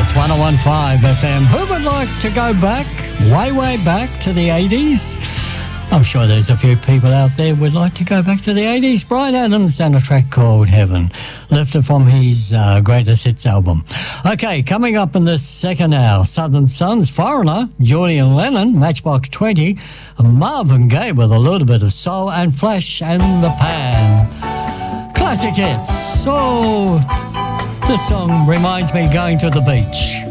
It's 101.5 FM. Who would like to go back, way back to the 80s? I'm sure there's a few people out there who would like to go back to the 80s. Bryan Adams and a track called Heaven, lifted from his Greatest Hits album. Okay, coming up in this second hour, Southern Sons, Foreigner, Julian Lennon, Matchbox 20, Marvin Gaye with a little bit of soul, and Flash and the Pan. Classic hits. Oh, this song reminds me going to the beach.